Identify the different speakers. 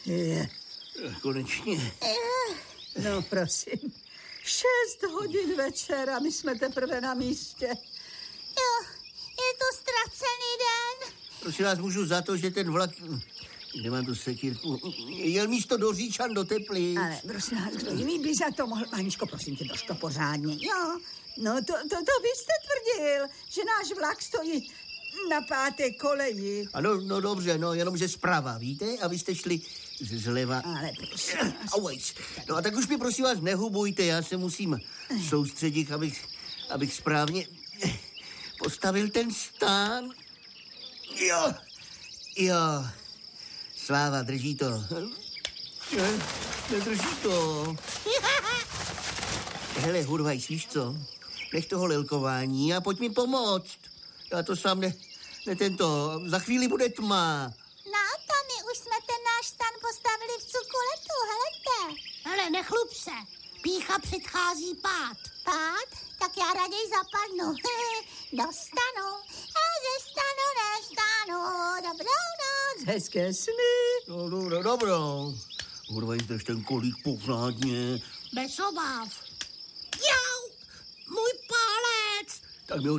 Speaker 1: Konečně.
Speaker 2: No, prosím. 6 hodin večer a my jsme teprve na místě.
Speaker 3: Jo, je to ztracený den.
Speaker 1: Prosím vás, můžu za to, že ten vlak... Kde mám tu sekírku? Jel místo do Říčan do Teplíc.
Speaker 2: Ale prosím vás, kdo jiný by za to mohl... Aničko, prosím tě, trošku pořádně. Jo, no to vy jste tvrdil, že náš vlak stojí na 5. koleji.
Speaker 1: Ano, no dobře, no, jenomže zprava, víte? A vy jste šli zleva.
Speaker 2: Ale prosím vás.
Speaker 1: No a tak už mi prosím vás nehubujte, já se musím soustředit, abych správně postavil ten stán. Jo. Sláva, drží to. Nedrží to. Hele, Hurvajs, víš co? Nech toho lelkování a pojď mi pomoct. Já to sám za chvíli bude tma.
Speaker 3: No, to my už jsme ten náš stan postavili v cukuletu, helejte.
Speaker 4: Hele, nechlup se. Pýcha předchází pád.
Speaker 3: Pád? Tak já raději zapadnu. Dostanu. A ze stanu nestanu. Dobrou noc.
Speaker 2: Hezké sny.
Speaker 1: No, dobrou. Hurvajs, drž ten kolík pořádně.
Speaker 4: Bez obav. Jau, můj palec.
Speaker 1: Tak mi ho